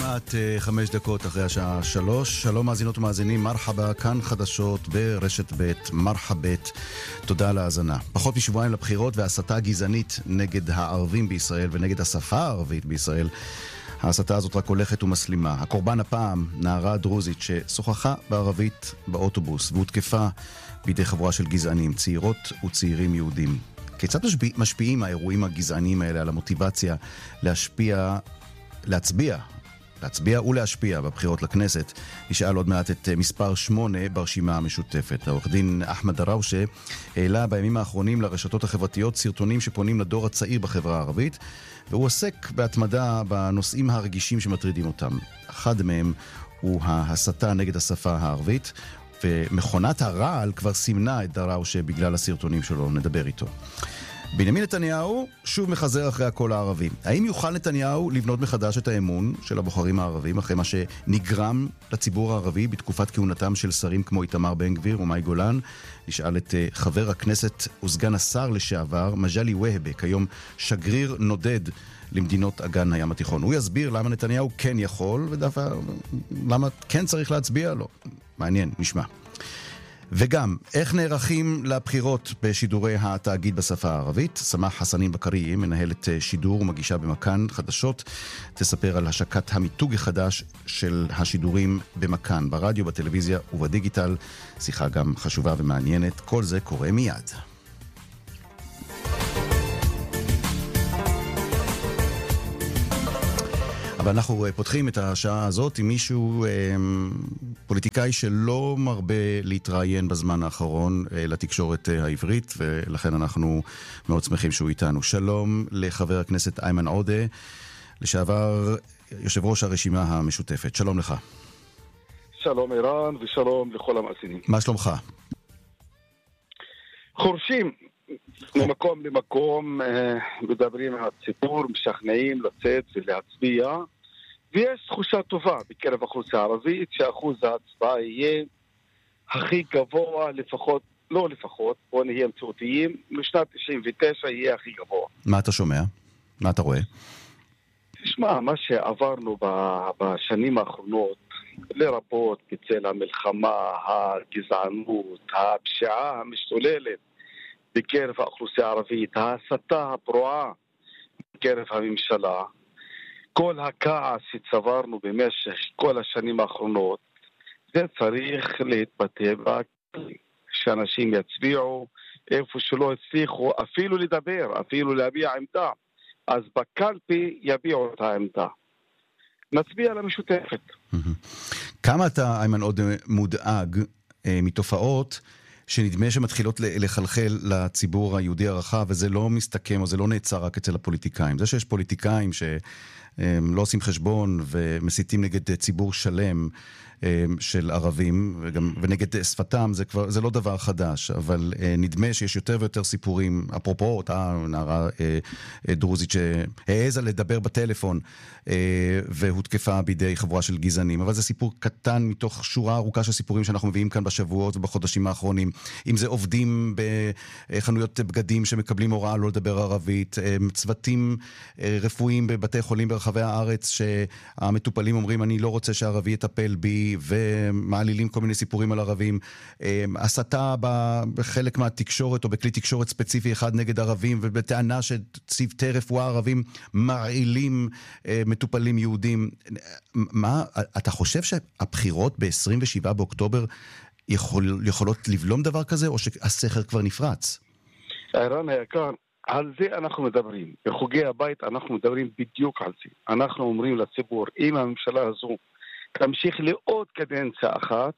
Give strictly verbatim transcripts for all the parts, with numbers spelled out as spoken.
כמעט חמש דקות אחרי השעה שלוש. שלום מאזינות ומאזינים, מרחבה, כאן חדשות ברשת ב', מרחבת. תודה על ההאזנה. פחות משבועיים לבחירות והסתה גזענית נגד הערבים בישראל ונגד השפה הערבית בישראל. ההסתה הזאת רק הולכת ומסלימה. הקורבן הפעם, נערה דרוזית ששוחחה בערבית באוטובוס והותקפה בידי חבורה של גזענים, צעירות וצעירים יהודים. כיצד משפיעים האירועים הגזעניים האלה על המוטיבציה להשפיע, להצביע, להצביע ולהשפיע בבחירות לכנסת? נשאל עוד מעט את מספר שמונה ברשימה המשותפת. העורך דין אחמד דראושה העלה בימים האחרונים לרשתות החברתיות סרטונים שפונים לדור הצעיר בחברה הערבית, והוא עוסק בהתמדה בנושאים הרגישים שמטרידים אותם. אחד מהם הוא ההסתה נגד השפה הערבית, ומכונת הרעל כבר סימנה את דראושה בגלל הסרטונים שלו. נדבר איתו. בנימין נתניהו שוב מחזר אחרי הקול הערבי. האם יוכל נתניהו לבנות מחדש את האמון של הבוחרים הערבים אחרי מה שנגרם לציבור הערבי בתקופת כהונתם של שרים כמו איתמר בן גביר ומאי גולן? נשאל את חבר הכנסת וסגן השר לשעבר מג'לי והבה, כיום שגריר נודד למדינות אגן הים התיכון. הוא יסביר למה נתניהו כן יכול ודווקא למה כן צריך להצביע לו. מעניין, נשמע. וגם, איך נערכים לבחירות בשידורי התאגיד בשפה הערבית? סמח חסנין בקרי, מנהלת שידור ומגישה במכאן חדשות, תספר על השקת המיתוג החדש של השידורים במכאן, ברדיו, בטלוויזיה ובדיגיטל. שיחה גם חשובה ומעניינת. כל זה קורה מיד. אבל אנחנו פותחים את השעה הזאת עם מישהו, פוליטיקאי שלא מרבה להתראיין בזמן האחרון לתקשורת העברית, ולכן אנחנו מאוד שמחים שהוא איתנו. שלום לחבר הכנסת איימן עודה, לשעבר יושב ראש הרשימה המשותפת. שלום לך. שלום איראן ושלום לכל המאזינים. מה שלומך? חורשים ממקום למקום, מדברים על הציבור, משכנעים לצאת ולהצביע, ויש תחושה טובה בקרב האוכלוסייה הערבית שאחוז ההצבעה יהיה הכי גבוה, לפחות, לא לפחות, בוא נהיה מציאותיים, משנת תשעים ותשע יהיה הכי גבוה. מה אתה שומע? מה אתה רואה? תשמע, מה שעברנו בשנים האחרונות, לרבות בצל המלחמה, הגזענות, הפשיעה המשתוללת בקרב האוכלוסייה הערבית, ההסתה הפרועה בקרב הממשלה, כל הכעס שצברנו במשך כל השנים האחרונות, זה צריך להתבטא בכלי, שאנשים יצביעו איפה שלא הצליחו אפילו לדבר, אפילו להביע עמדה, אז בקלפי יביעו את העמדה. נצביע למשותפת. כמה אתה, איימן, עוד מודאג מתופעות שנדמה שמתחילות לחלחל לציבור היהודי הרחב, וזה לא מסתכם או זה לא נעצר רק אצל הפוליטיקאים? זה שיש פוליטיקאים שלא עושים חשבון ומסיתים נגד ציבור שלם של ערבים וגם, ונגד שפתם, זה כבר, זה לא דבר חדש, אבל נדמה שיש יותר ויותר סיפורים, אפרופו אותה נערה דרוזית שהעזה לדבר בטלפון והותקפה בידי חבורה של גזענים, אבל זה סיפור קטן מתוך שורה ארוכה של סיפורים שאנחנו מביאים כאן בשבועות ובחודשים האחרונים. אם זה עובדים בחנויות בגדים שמקבלים הוראה לא לדבר ערבית, צוותים רפואיים בבתי חולים ברחבי הארץ שהמטופלים אומרים אני לא רוצה שערבי יטפל בי, ומעלילים כל מיני סיפורים על ערבים, הסתה בחלק מהתקשורת או בכלי תקשורת ספציפי אחד נגד ערבים, ובטענה שצוותי רפואה ערבים מעילים מטופלים יהודים. מה, אתה חושב שהבחירות ב-עשרים ושבעה באוקטובר יכול, יכולות לבלום דבר כזה, או שהסכר כבר נפרץ? איראן היקר, על זה אנחנו מדברים. בחוגי הבית אנחנו מדברים בדיוק על זה. אנחנו אומרים לציבור, אם הממשלה הזו תמשיך לעוד קדנציה אחת,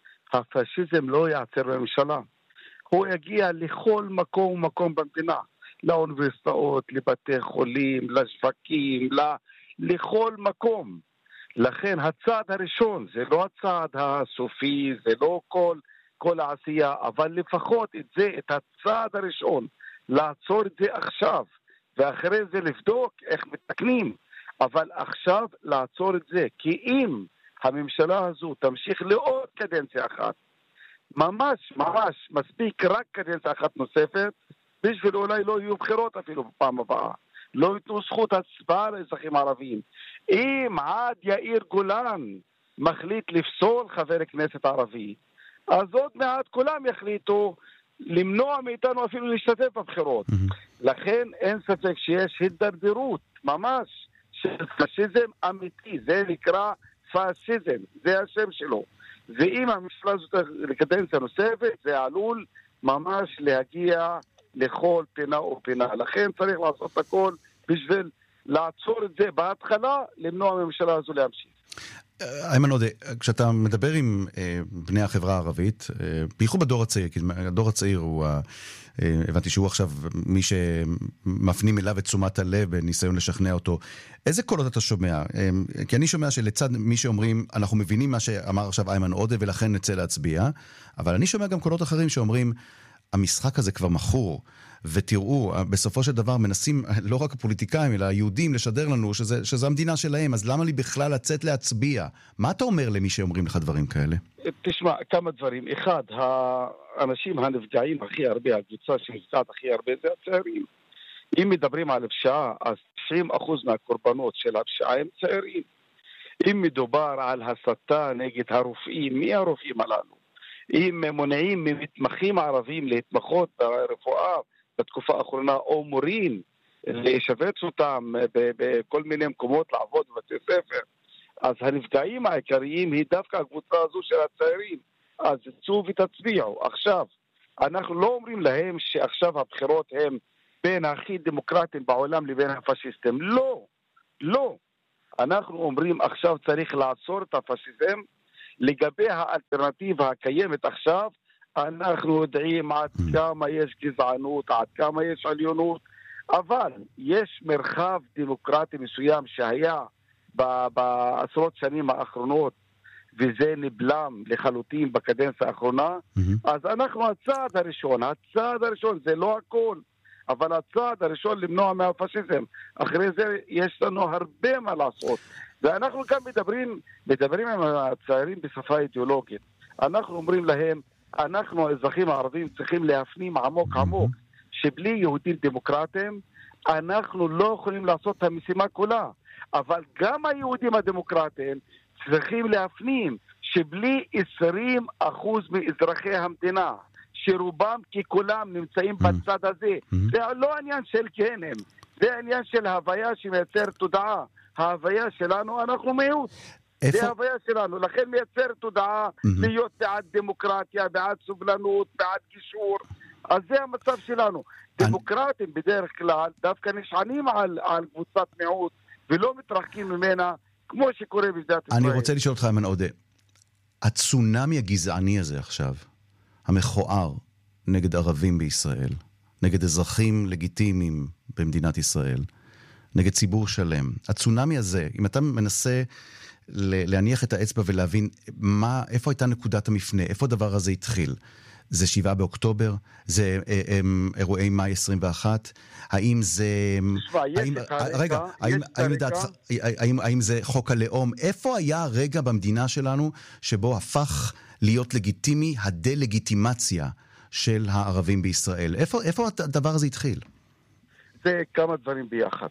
הפאשיזם לא יעצר בממשלה. הוא יגיע לכל מקום ומקום במדינה, לאוניברסיטאות, לבתי חולים, לשווקים, לכל מקום. לכן הצעד הראשון, זה לא הצעד הסופי, זה לא כל, כל העשייה, אבל לפחות את זה, את הצעד הראשון, לעצור את זה עכשיו, ואחרי זה לבדוק איך מתקנים, אבל עכשיו לעצור את זה, כי אם הממשלה הזו תמשיך לעוד קדנציה אחת, ממש, ממש, מספיק רק קדנציה אחת נוספת, בשביל אולי לא יהיו בחירות אפילו בפעם הבאה. לא ייתנו זכות הצבעה לאזרחים ערבים. אם עד יאיר גולן מחליט לפסול חבר כנסת ערבי, אז עוד מעט כולם יחליטו למנוע מאיתנו אפילו להשתתף בבחירות. Mm-hmm. לכן אין ספק שיש הידרדרות ממש של פאשיזם אמיתי, זה נקרא פאשיזם, זה השם שלו. ואם הממשלה הזאת לקדנציה נוספת, זה עלול ממש להגיע לכל פינה ופינה. לכן צריך לעשות הכל בשביל לעצור את זה בהתחלה, למנוע הממשלה הזו להמשיך. איימן עודה, כשאתה מדבר עם אה, בני החברה הערבית, אה, בייחוד בדור הצעיר, כי הדור הצעיר הוא, אה, הבנתי שהוא עכשיו מי שמפנים אליו את תשומת הלב בניסיון לשכנע אותו, איזה קולות אתה שומע? אה, כי אני שומע שלצד מי שאומרים, אנחנו מבינים מה שאמר עכשיו איימן עודה ולכן נצא להצביע, אבל אני שומע גם קולות אחרים שאומרים, המשחק הזה כבר מכור, ותראו, בסופו של דבר מנסים, לא רק הפוליטיקאים, אלא היהודים לשדר לנו שזה, שזה המדינה שלהם, אז למה לי בכלל לצאת להצביע? מה אתה אומר למי שאומרים לך דברים כאלה? תשמע, כמה דברים. אחד, האנשים הנפגעים הכי הרבה, הקבוצה שנפגעת הכי הרבה, זה הצעירים. אם מדברים על פשיעה, אז תשעים אחוז מהקורבנות של הפשיעה הם צעירים. אם מדובר על הסתה נגד הרופאים, מי הרופאים הללו? אם מונעים ממתמחים ערבים להתמחות ברפואה בתקופה האחרונה, או מורים לשבץ אותם בכל מיני מקומות לעבוד בבתי ספר, אז הנפגעים העיקריים היא דווקא הקבוצה הזו של הצעירים. אז צאו ותצביעו. עכשיו, אנחנו לא אומרים להם שעכשיו הבחירות הם בין הכי דמוקרטיים בעולם לבין הפאשיסטים. לא, לא. אנחנו אומרים עכשיו צריך לעצור את הפאשיזם. לגבי האלטרנטיבה הקיימת עכשיו, אנחנו יודעים עד כמה יש גזענות, עד כמה יש עליונות, אבל יש מרחב דמוקרטי מסוים שהיה בעשרות שנים האחרונות, וזה נבלם לחלוטין בקדנציה האחרונה, אז אנחנו הצעד הראשון, הצעד הראשון זה לא הכל, אבל הצעד הראשון למנוע מהפאשיזם. אחרי זה יש לנו הרבה מה לעשות. ואנחנו גם מדברים, מדברים עם הצעירים בשפה אידיאולוגית. אנחנו אומרים להם, אנחנו האזרחים הערבים צריכים להפנים עמוק עמוק, שבלי יהודים דמוקרטים, אנחנו לא יכולים לעשות את המשימה כולה. אבל גם היהודים הדמוקרטים צריכים להפנים, שבלי עשרים אחוז מאזרחי המדינה, שרובם ככולם נמצאים בצד הזה, זה לא עניין של גנם, זה עניין של הוויה שמייצר תודעה. ההוויה שלנו, אנחנו מיעוט. זה ההוויה שלנו, לכן מייצר תודעה להיות בעד דמוקרטיה, בעד סובלנות, בעד גישור. אז זה המצב שלנו. דמוקרטים בדרך כלל דווקא נשענים על, על קבוצת מיעוט, ולא מתרחקים ממנה, כמו שקורה במדינת ישראל. אני רוצה לשאול אותך, איימן עודה, הצונמי הגזעני הזה עכשיו, המכוער נגד ערבים בישראל, נגד אזרחים לגיטימיים במדינת ישראל, נגד ציבור שלם. הצונמי הזה, אם אתה מנסה להניח את האצבע ולהבין מה, איפה הייתה נקודת המפנה, איפה הדבר הזה התחיל, זה שבעה באוקטובר, זה הם, אירועי מאי עשרים ואחת, האם זה... האם, רגע, האם, האם, דעת, האם, האם זה חוק הלאום? איפה היה הרגע במדינה שלנו שבו הפך להיות לגיטימי הדה-לגיטימציה של הערבים בישראל? איפה, איפה הדבר הזה התחיל? זה כמה דברים ביחד.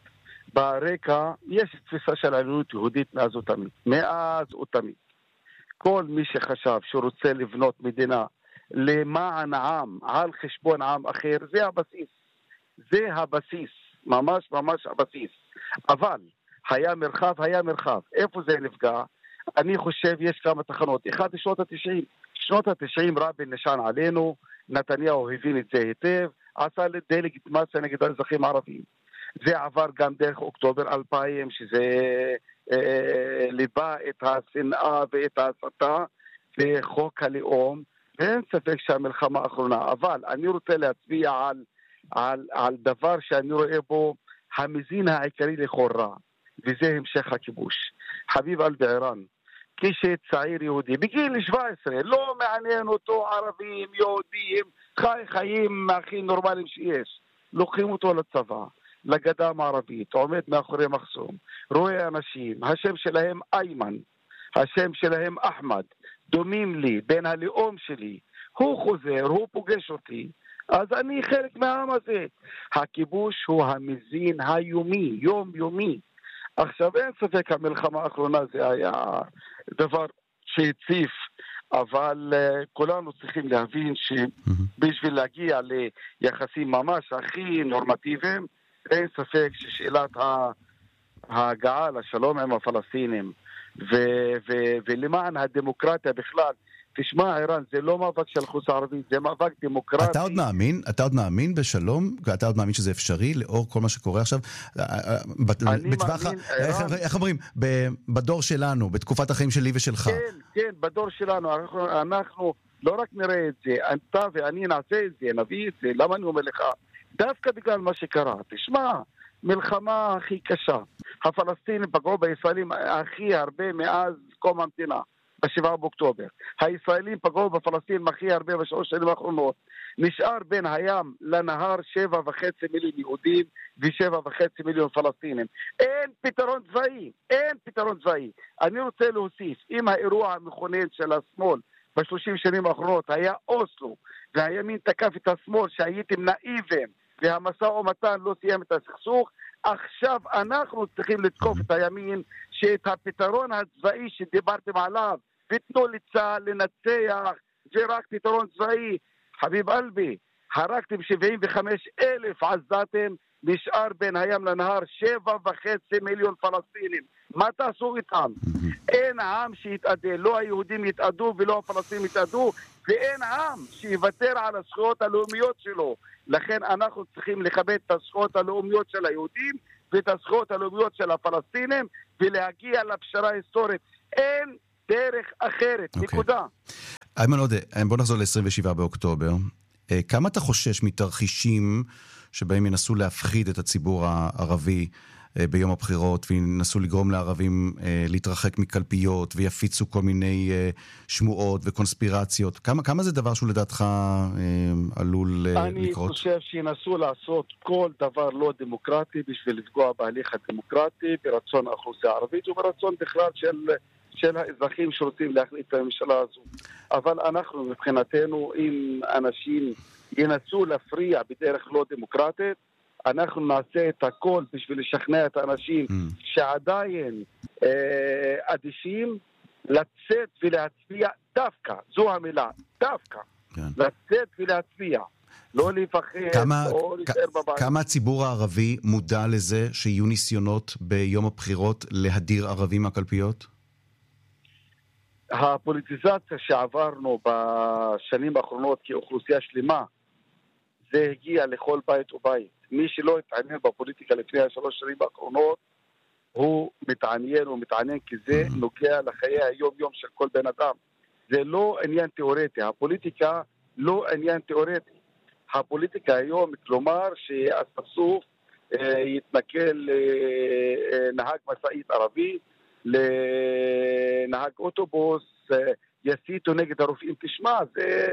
ברקע יש תפיסה של עליונות יהודית מאז ותמיד. מאז ותמיד. כל מי שחשב שהוא רוצה לבנות מדינה למען עם, על חשבון עם אחר, זה הבסיס. זה הבסיס. ממש ממש הבסיס. אבל היה מרחב, היה מרחב. איפה זה נפגע? אני חושב יש כמה תחנות. אחד שנות התשעים. שנות התשעים רבין נשען עלינו, נתניהו הבין את זה היטב, עשה דה-לגיטימציה נגד האזרחים הערבים. זה עבר גם דרך אוקטובר אלפיים, שזה אה, ליבה את השנאה ואת ההסתה וחוק הלאום, ואין ספק שהמלחמה האחרונה. אבל אני רוצה להצביע על, על, על דבר שאני רואה בו המזין העיקרי לכל רע, וזה המשך הכיבוש. חביב אל-דערן, כשצעיר יהודי, בגיל שבע עשרה, לא מעניין אותו ערבים, יהודים, חי חיים הכי נורמליים שיש. לוקחים אותו לצבא, לגדה המערבית, עומד מאחורי מחסום, רואה אנשים, השם שלהם איימן, השם שלהם אחמד, דומים לי, בין הלאום שלי, הוא חוזר, הוא פוגש אותי, אז אני חלק מהעם הזה. הכיבוש הוא המזין היומי, יום יומי. עכשיו אין ספק המלחמה האחרונה זה היה דבר שהציף, אבל uh, כולנו צריכים להבין שבשביל להגיע ליחסים ממש הכי נורמטיביים, אין ספק ששאלת ההגעה לשלום עם הפלסטינים ו- ו- ולמען הדמוקרטיה בכלל, תשמע, איראן, זה לא מאבק של חוץ ערבי, זה מאבק דמוקרטי. אתה עוד מאמין? אתה עוד מאמין בשלום? אתה עוד מאמין שזה אפשרי לאור כל מה שקורה עכשיו? אני בטווח, מאמין, איך, איראן... איך אומרים? בדור שלנו, בתקופת החיים שלי ושלך. כן, כן, בדור שלנו. אנחנו, אנחנו לא רק נראה את זה, אתה ואני נעשה את זה, נביא את זה. למה אני אומר לך? דווקא בגלל מה שקרה. תשמע, מלחמה הכי קשה. הפלסטינים פגעו בישראלים הכי הרבה מאז קום המדינה. בשבעה באוקטובר. הישראלים פגעו בפלסטינים הכי הרבה בשלוש שנים האחרונות. נשאר בין הים לנהר שבע וחצי מיליון יהודים ושבע וחצי מיליון פלסטינים. אין פתרון צבאי, אין פתרון צבאי. אני רוצה להוסיף, אם האירוע המכונן של השמאל בשלושים שנים האחרונות היה אוסלו, והימין תקף את השמאל שהייתם נאיבים, והמשא ומתן לא סיים את הסכסוך, עכשיו אנחנו צריכים לתקוף את הימין שאת הפתרון הצבאי שדיברתם עליו ותנו לצה"ל לנצח ורק פתרון צבאי. חביב אלבי, הרגתם שבעים וחמישה אלף עזתים, נשאר בין הים לנהר שבע וחצי מיליון פלסטינים. מה תעשו איתם? אין עם שיתעדה, לא היהודים יתעדו ולא הפלסטינים יתעדו, ואין עם שיוותר על הזכויות הלאומיות שלו. לכן אנחנו צריכים לכבד את הזכויות הלאומיות של היהודים ואת הזכויות הלאומיות של הפלסטינים ולהגיע לפשרה היסטורית. אין דרך אחרת, okay. נקודה. איימן עודה, בוא נחזור ל-עשרים ושבעה באוקטובר. כמה אתה חושש מתרחישים שבהם ינסו להפחיד את הציבור הערבי ביום הבחירות, וינסו לגרום לערבים להתרחק מקלפיות, ויפיצו כל מיני שמועות וקונספירציות? כמה, כמה זה דבר שהוא לדעתך עלול לקרות? אני חושב שינסו לעשות כל דבר לא דמוקרטי בשביל לפגוע בהליך הדמוקרטי, ברצון האוכלוסייה הערבית וברצון בכלל של... של האזרחים שרוצים להחליט את הממשלה הזו. אבל אנחנו מבחינתנו, אם אנשים ינסו להפריע בדרך לא דמוקרטית, אנחנו נעשה את הכל בשביל לשכנע את האנשים mm. שעדיין אה, אדישים, לצאת ולהצביע דווקא, זו המילה, דווקא. כן. לצאת ולהצביע. לא לפחד כמה, או להישאר בבית. כמה הציבור הערבי מודע לזה שיהיו ניסיונות ביום הבחירות להדיר ערבים מהקלפיות? הפוליטיזציה שעברנו בשנים האחרונות כאוכלוסייה שלמה, זה הגיע לכל בית ובית. מי שלא התעניין בפוליטיקה לפני השלוש שנים האחרונות, הוא מתעניין ומתעניין כי זה נוגע לחיי היום-יום של כל בן אדם. זה לא עניין תיאורטי. הפוליטיקה לא עניין תיאורטי. הפוליטיקה היום, כלומר שהסכסוך אה, יתנקל אה, נהג מסעית ערבי, לנהג אוטובוס, יסיתו נגד הרופאים. תשמע, זה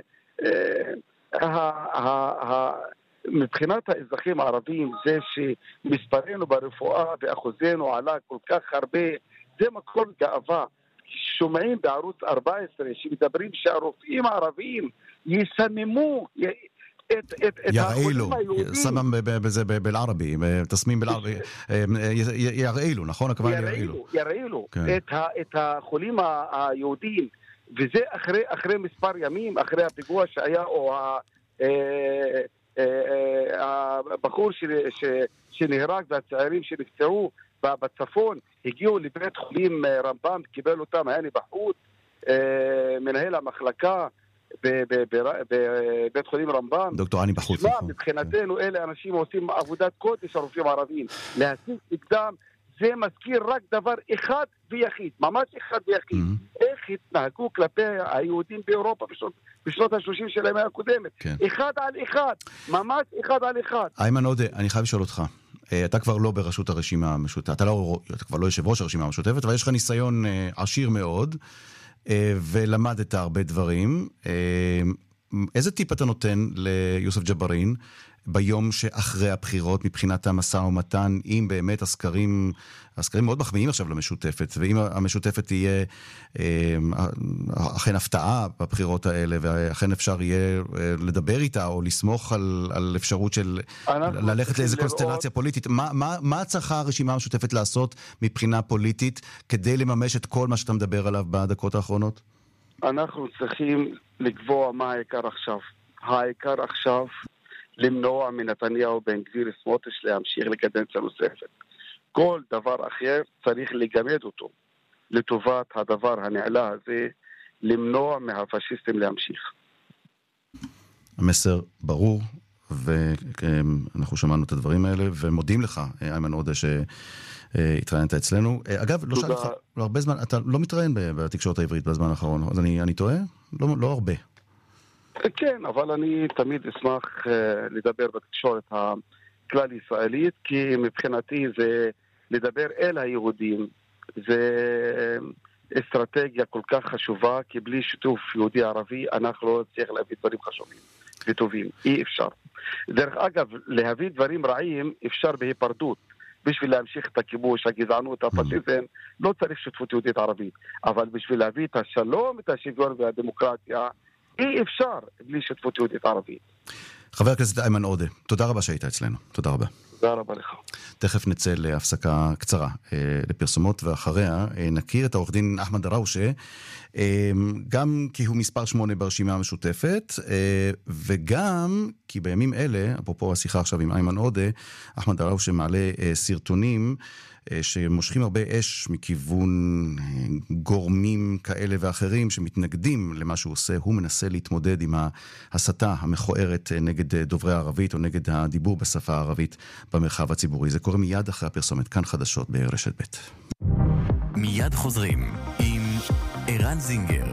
מבחינת האזרחים הערבים, זה שמספרנו ברפואה ואחוזנו עלה כל כך הרבה, זה מקור גאווה. שומעים בערוץ ארבע עשרה שמדברים שהרופאים הערבים יסממו את, את, את יראילו, סמם בזה בערבי, תסמים בערבי, יראילו, נכון? יראילו, יראילו, את החולים היהודים, וזה אחרי, אחרי מספר ימים, אחרי הפיגוע שהיה, או הבחור שנהרג והצעירים שנפצעו בצפון, הגיעו לבית חולים רמב"ם, קיבל אותם, היה נבחרות, מנהל המחלקה, בבית חולים רמב"ם. דוקטור אני בחוץ. מבחינתנו אלה אנשים עושים עבודת קודש, הרופאים הערבים. להסיק נגדם, זה מזכיר רק דבר אחד ויחיד, ממש אחד ויחיד. איך התנהגו כלפי היהודים באירופה בשנות ה-שלושים של הימי הקודמת. אחד על אחד, ממש אחד על אחד. איימן עודה, אני חייב לשאול אותך. אתה כבר לא בראשות הרשימה המשותפת, אתה כבר לא יושב ראש הרשימה המשותפת, אבל יש לך ניסיון עשיר מאוד, ולמדת הרבה דברים. איזה טיפ אתה נותן ליוסף ג'בארין ביום שאחרי הבחירות מבחינת המשא ומתן, אם באמת הסקרים, הסקרים מאוד מחמיאים עכשיו למשותפת, ואם המשותפת תהיה אכן הפתעה בבחירות האלה, ואכן אפשר יהיה לדבר איתה, או לסמוך על, על אפשרות של ללכת לאיזו קונסטלציה פוליטית, מה, מה, מה צריכה הרשימה המשותפת לעשות מבחינה פוליטית, כדי לממש את כל מה שאתה מדבר עליו בדקות האחרונות? אנחנו צריכים לקבוע מה העיקר עכשיו. העיקר עכשיו למנוע מנתניהו בן גביר סמוטריץ' להמשיך לקדנציה נוספת. כל דבר אחר צריך לגמד אותו לטובת הדבר הנעלה הזה, למנוע מהפשיסטים להמשיך. המסר ברור, ואנחנו שמענו את הדברים האלה, ומודים לך, איימן עודה, שהתראיינת אצלנו. אגב, לא שאל לך, לא הרבה זמן, אתה לא מתראיין בתקשורת העברית בזמן האחרון, אז אני, אני טועה? לא, לא הרבה. כן, אבל אני תמיד אשמח uh, לדבר בתקשורת הכלל ישראלית, כי מבחינתי זה לדבר אל היהודים, זה אסטרטגיה כל כך חשובה, כי בלי שיתוף יהודי-ערבי אנחנו לא נצליח להביא דברים חשובים וטובים, אי אפשר. דרך אגב, להביא דברים רעים אפשר בהיפרדות, בשביל להמשיך את הכיבוש, הגזענות, הפשיזם, לא צריך שותפות יהודית-ערבית, אבל בשביל להביא את השלום, את השוויון והדמוקרטיה, אי אפשר בלי שותפות יהודית ערבית. חבר הכנסת איימן עודה, תודה רבה שהיית אצלנו. תודה רבה. תודה רבה לך. תכף נצא להפסקה קצרה לפרסומות, ואחריה נכיר את העורך דין אחמד דראושה, גם כי הוא מספר שמונה ברשימה המשותפת, וגם כי בימים אלה, אפרופו השיחה עכשיו עם איימן עודה, אחמד דראושה מעלה סרטונים שמושכים הרבה אש מכיוון גורמים כאלה ואחרים שמתנגדים למה שהוא עושה. הוא מנסה להתמודד עם ההסתה המכוערת נגד דוברי הערבית או נגד הדיבור בשפה הערבית במרחב הציבורי. זה קורה מיד אחרי הפרסומת. כאן חדשות ברשת ב'. מיד חוזרים עם ערן זינגר.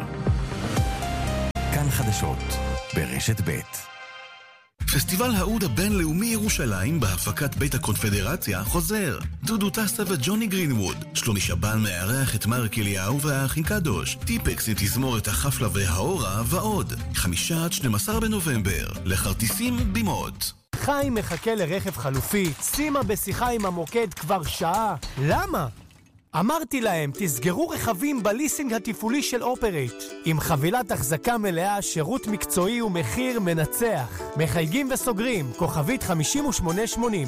כאן חדשות ברשת ב'. פסטיבל האוד הבינלאומי ירושלים בהפקת בית הקונפדרציה חוזר. דודו טסה וג'וני גרינווד. שלומי שבן מארח את מרק אליהו והאחים קדוש. טיפקס עם תזמורת החפלה והאורה ועוד. חמישה עד שנים עשר בנובמבר. לכרטיסים בימות. חיים מחכה לרכב חלופי. שימה בשיחה עם המוקד כבר שעה. למה? אמרתי להם, תסגרו רכבים בליסינג התפעולי של אופרייט. עם חבילת החזקה מלאה, שירות מקצועי ומחיר מנצח. מחייגים וסוגרים, כוכבית חמישים ושמונה שמונים.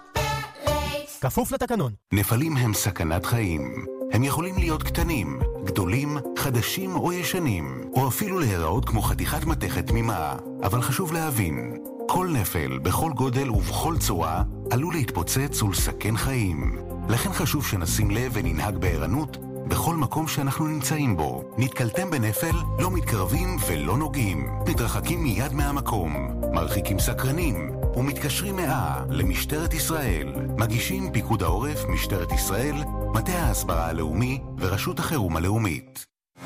כפוף לתקנון. נפלים הם סכנת חיים. הם יכולים להיות קטנים, גדולים, חדשים או ישנים, או אפילו להיראות כמו חתיכת מתכת תמימה. אבל חשוב להבין, כל נפל, בכל גודל ובכל צורה, עלול להתפוצץ ולסכן חיים. לכן חשוב שנשים לב וננהג בערנות בכל מקום שאנחנו נמצאים בו. נתקלתם בנפל, לא מתקרבים ולא נוגעים. מתרחקים מיד מהמקום, מרחיקים סקרנים ומתקשרים מאה למשטרת ישראל. מגישים פיקוד העורף, משטרת ישראל, מטה ההסברה הלאומי ורשות החירום הלאומית.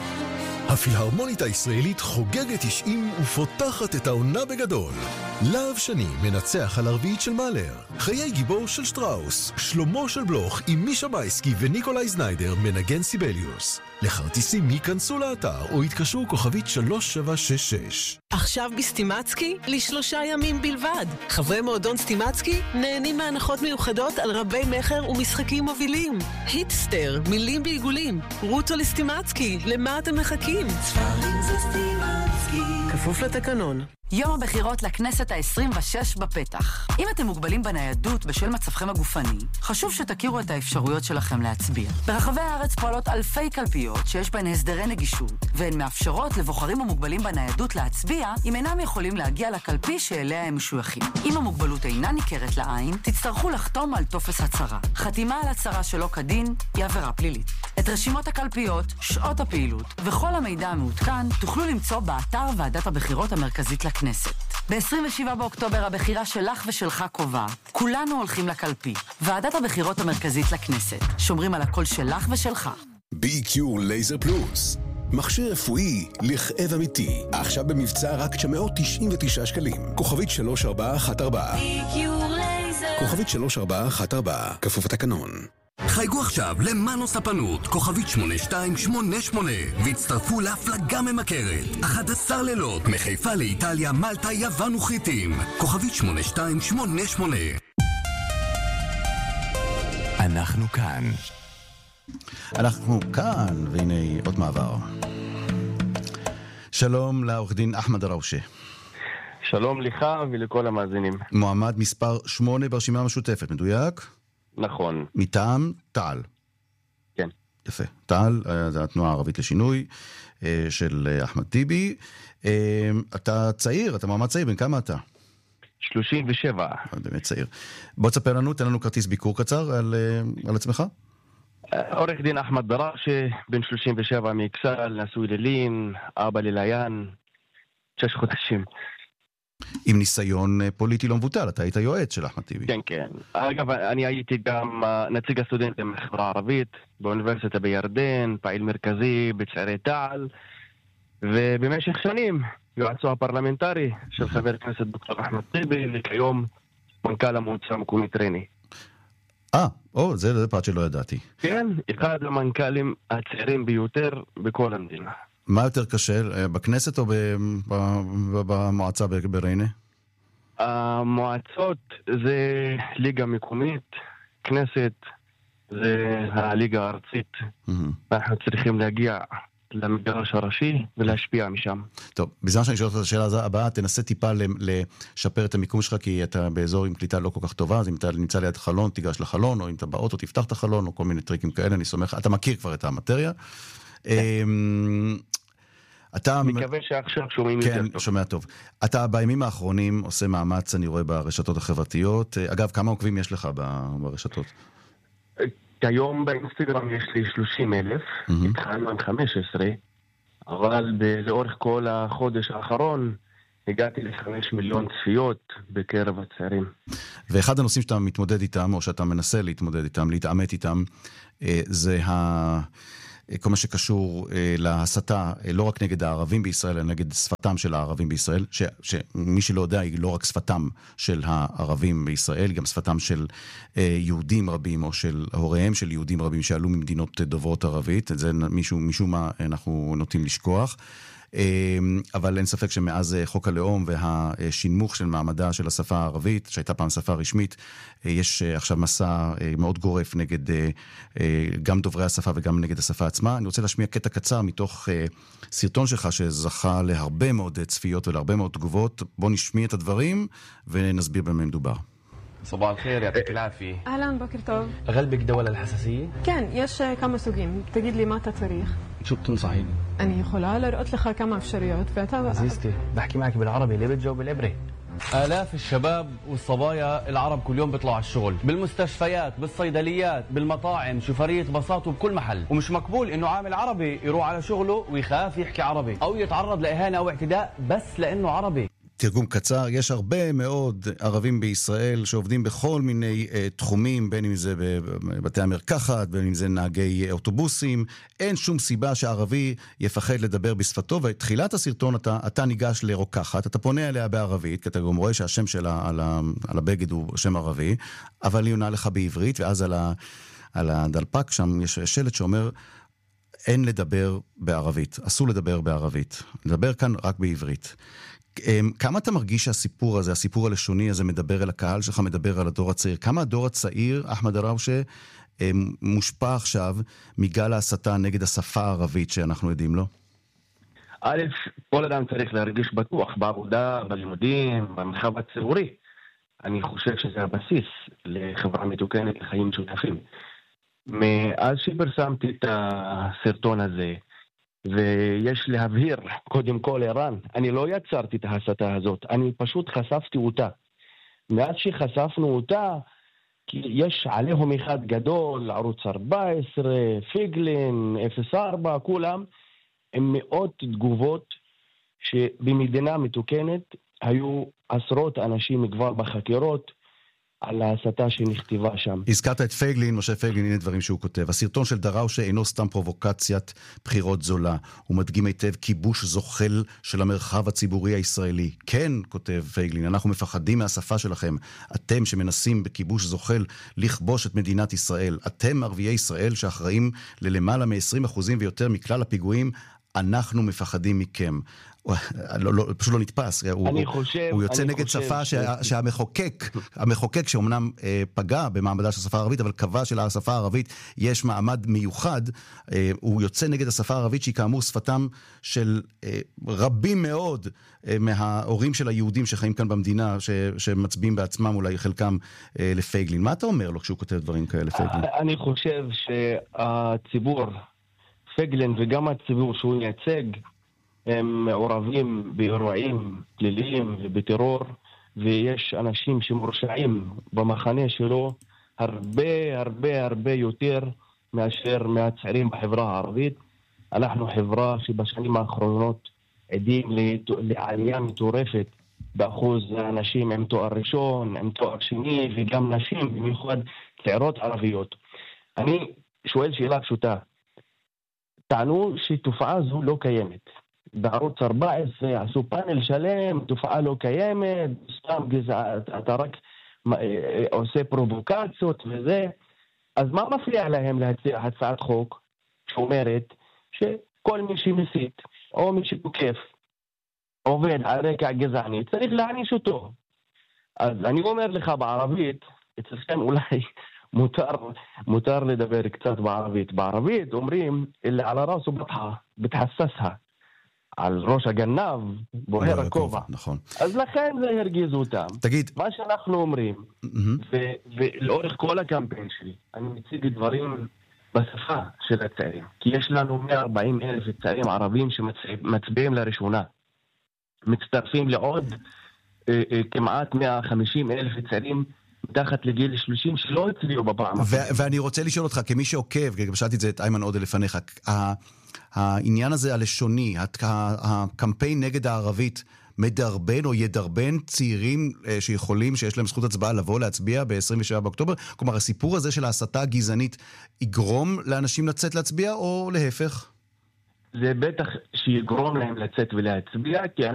הפילהרמונית הישראלית חוגגת תשעים ופותחת את העונה בגדול. להב שני מנצח על הרביעית של מאלר. חיי גיבור של שטראוס. שלמה של בלוך עם מישה בייסקי וניקולאי זניידר מנגן סיבליוס. לכרטיסים ייכנסו לאתר או יתקשרו כוכבית שלוש שבע שש שש. עכשיו בסטימצקי לשלושה ימים בלבד. חברי מועדון סטימצקי נהנים מהנחות מיוחדות על רבי מחר ומשחקים מובילים. היטסטר, מילים בעיגולים. רוטו לסטימצקי, למה אתם מחכים? ספרים זה סטימצקי. כפוף לתקנון. יום הבחירות לכנסת ה-עשרים ושש בפתח. אם אתם מוגבלים בניידות בשל מצבכם הגופני, חשוב שתכירו את האפשרויות שלכם להצביע. ברחבי הארץ פועלות אלפי קלפיות שיש בהן הסדרי נגישות, והן מאפשרות לבוחרים המוגבלים בניידות להצביע אם אינם יכולים להגיע לקלפי שאליה הם משויכים. אם המוגבלות אינה ניכרת לעין, תצטרכו לחתום על טופס הצהרה. חתימה על הצהרה שלא כדין היא עבירה פלילית. את רשימות הקלפיות, שעות הפעילות וכל המידע המעודכן תוכלו למצוא באתר ועדת הבחירות המרכזית לכנסת. ב-עשרים ושבעה באוקטובר הבחירה שלך ושלך קובעת. כולנו הולכים לקלפי. ועדת הבחירות המרכזית לכנסת. שומרים על הקול שלך ושלך. בי קיו לייזר פלוס. מכשיר רפואי לכאב אמיתי. עכשיו במבצע רק תשע מאות תשעים ותשעה שקלים. כוכבית שלוש ארבע אחת ארבע. בי קיו לייזר. כוכבית שלוש ארבע אחת ארבע. כפוף התקנון. חייגו עכשיו למאנו ספנות, כוכבית שמונה שתיים שמונה שמונה, והצטרפו להפלגה ממכרת. אחד עשר לילות, מחיפה לאיטליה, מלטה, יוון וחיטים. כוכבית שמונה שתיים שמונה שמונה. אנחנו כאן. אנחנו כאן, והנה עוד מעבר. שלום לעורך דין אחמד דראושה. שלום לך ולכל המאזינים. מועמד מספר שמונה ברשימה המשותפת, מדויק? נכון. מטעם תע"ל. כן. יפה. תע"ל, זה התנועה הערבית לשינוי של אחמד טיבי. אתה צעיר, אתה מועמד צעיר, בן כמה אתה? שלושים ושבע. באמת צעיר. בוא תספר לנו, תן לנו כרטיס ביקור קצר על, על עצמך. עורך דין אחמד דראושה, בן שלושים ושבע מאכסאל, נשוי ללין, אבא לליין, שש חודשים. עם ניסיון פוליטי לא מבוטל, אתה היית יועץ של אחמד טיבי. כן, כן. אגב, אני הייתי גם נציג הסטודנטים בחברה הערבית, באוניברסיטה בירדן, פעיל מרכזי בצעירי תע"ל, ובמשך שנים יועצו הפרלמנטרי של חבר הכנסת דוקטור אחמד טיבי, וכיום מנכ"ל המועצה המקומית ריינה. אה, או, זה, זה פרט שלא ידעתי. כן, אחד המנכ"לים הצעירים ביותר בכל המדינה. מה יותר קשה, בכנסת או במועצה בריינה? המועצות זה ליגה מקומית, כנסת זה הליגה הארצית. אנחנו צריכים להגיע למגרש הראשי ולהשפיע משם. טוב, בזמן שאני שואל את השאלה הבאה, תנסה טיפה לשפר את המיקום שלך, כי אתה באזור עם קליטה לא כל כך טובה, אז אם אתה נמצא ליד חלון, תיגש לחלון, או אם אתה באוטו, תפתח את החלון, או כל מיני טריקים כאלה, אני סומך, אתה מכיר כבר את המטריה. אתה מקווה שעכשיו שומעים יותר טוב. כן, שומע טוב. אתה בימים האחרונים עושה מאמץ, אני רואה, ברשתות החברתיות. אגב, כמה עוקבים יש לך ברשתות? כיום באינסטגרם יש לי שלושים אלף, התחלנו עם חמש עשרה, אבל לאורך כל החודש האחרון הגעתי לחמש מיליון צפיות בקרב הצעירים. ואחד הנושאים שאתה מתמודד איתם, או שאתה מנסה להתמודד איתם, להתעמת איתם, זה ה... כל מה שקשור אה, להסתה, אה, לא רק נגד הערבים בישראל, אלא נגד שפתם של הערבים בישראל, ש, שמי שלא יודע, היא לא רק שפתם של הערבים בישראל, גם שפתם של אה, יהודים רבים, או של הוריהם של יהודים רבים שעלו ממדינות דוברות ערבית. את זה מישהו, משום מה אנחנו נוטים לשכוח. אבל אין ספק שמאז חוק הלאום והשינמוך של מעמדה של השפה הערבית, שהייתה פעם שפה רשמית, יש עכשיו מסע מאוד גורף נגד גם דוברי השפה וגם נגד השפה עצמה. אני רוצה להשמיע קטע קצר מתוך סרטון שלך שזכה להרבה מאוד צפיות ולהרבה מאוד תגובות. בוא נשמיע את הדברים ונסביר במה מדובר. صباح الخير يعطيك العافية. أهلا بكر طب. أغلبك دواء الحساسية؟ كان يش كم سوقين تجد لي ما تتريخ. شو بتنصحيني؟ أني خلال رقت لك كم أفشريات بعتها. عزيزتي بحكي معك بالعربي ليه بتجاوب بالعبري؟ آلاف الشباب والصبايا العرب كل يوم بيطلعوا على الشغل بالمستشفيات بالصيدليات بالمطاعم شوفرية بساط وبكل محل ومش مقبول إنه عامل عربي يروح على شغله ويخاف يحكي عربي أو يتعرض لإهانة أو اعتداء بس لأنه عربي. תרגום קצר, יש הרבה מאוד ערבים בישראל שעובדים בכל מיני uh, תחומים, בין אם זה בבתי המרקחת, בין אם זה נהגי אוטובוסים. אין שום סיבה שערבי יפחד לדבר בשפתו, ותחילת הסרטון אתה, אתה ניגש לרוקחת, אתה פונה אליה בערבית, כי אתה גם רואה שהשם שלה על, ה, על הבגד הוא שם ערבי, אבל היא עונה לך בעברית, ואז על, ה, על הדלפק שם יש שלט שאומר, אין לדבר בערבית, אסור לדבר בערבית, לדבר כאן רק בעברית. כמה אתה מרגיש שהסיפור הזה, הסיפור הלשוני הזה מדבר אל הקהל שלך, מדבר על הדור הצעיר? כמה הדור הצעיר, אחמד דראושה, מושפע עכשיו מגל ההסתה נגד השפה הערבית שאנחנו יודעים לו? א', כל אדם צריך להרגיש בטוח בעבודה, בלימודים, במרחב הציבורי. אני חושב שזה הבסיס לחברה מתוקנת, לחיים שותפים. מאז שפרסמתי את הסרטון הזה, ויש להבהיר, קודם כל איראן, אני לא יצרתי את ההסתה הזאת, אני פשוט חשפתי אותה. מאז שחשפנו אותה, כי יש עליהם אחד גדול, ערוץ ארבע עשרה, פיגלין, אפס ארבע, כולם, עם מאות תגובות שבמדינה מתוקנת היו עשרות אנשים כבר בחקירות, על ההסתה שנכתבה שם. הזכרת את פייגלין, משה פייגלין, הנה דברים שהוא כותב. הסרטון של דראושה אינו סתם פרובוקציית בחירות זולה. הוא מדגים היטב כיבוש זוחל של המרחב הציבורי הישראלי. כן, כותב פייגלין, אנחנו מפחדים מהשפה שלכם. אתם שמנסים בכיבוש זוחל לכבוש את מדינת ישראל. אתם ערביי ישראל שאחראים ללמעלה מ-עשרים אחוז ויותר מכלל הפיגועים. אנחנו מפחדים מכם. לא, לא, פשוט לא נתפס. הוא, אני חושב, הוא יוצא אני נגד חושב שפה ש... שה, שהמחוקק, המחוקק שאומנם אה, פגע במעמדה של השפה הערבית, אבל קבע שלשפה הערבית יש מעמד מיוחד, אה, הוא יוצא נגד השפה הערבית שהיא כאמור שפתם של אה, רבים מאוד אה, מההורים של היהודים שחיים כאן במדינה, ש, שמצביעים בעצמם אולי חלקם אה, לפייגלין. מה אתה אומר לו כשהוא כותב דברים כאלה, פייגלין? אני חושב שהציבור, פייגלין וגם הציבור שהוא מייצג, הם מעורבים באירועים פליליים ובטרור, ויש אנשים שמורשעים במחנה שלו הרבה הרבה הרבה יותר מאשר מהצעירים בחברה הערבית. אנחנו חברה שבשנים האחרונות עדים לעלייה מטורפת באחוז האנשים עם תואר ראשון, עם תואר שני, וגם נשים, במיוחד צעירות ערביות. אני שואל שאלה פשוטה. טענו שתופעה זו לא קיימת. בערוץ ארבע עשרה עשו פאנל שלם, תופעה לא קיימת, סתם גזע, אתה רק עושה פרובוקציות וזה. אז מה מפריע להם להציע הצעת חוק שאומרת שכל מי שמסית או מי שתוקף עובד על רקע גזעני צריך להעניש אותו? אז אני אומר לך בערבית, אצלכם אולי מותר, מותר לדבר קצת בערבית. בערבית אומרים, אלה על הראס ובטחה, בתחססה. על ראש הגנב, בוהר הכובע. נכון. אז לכן זה הרגיז אותם. תגיד. מה שאנחנו אומרים, mm-hmm. ולאורך כל הקמפיין שלי, אני מציג דברים בשפה של הצעירים. כי יש לנו מאה וארבעים אלף צעירים ערבים שמצביעים לראשונה. מצטרפים לעוד אה, אה, כמעט מאה וחמישים אלף צעירים מתחת לגיל שלושים שלא הצביעו בפעם. ו- ואני רוצה לשאול אותך, כמי שעוקב, כי שאלתי את זה את איימן עודה לפניך, העניין הזה הלשוני, הקמפיין נגד הערבית, מדרבן או ידרבן צעירים שיכולים, שיש להם זכות הצבעה לבוא להצביע ב-עשרים ושבעה באוקטובר? כלומר, הסיפור הזה של ההסתה הגזענית יגרום לאנשים לצאת להצביע או להפך? זה בטח שיגרום להם לצאת ולהצביע, כי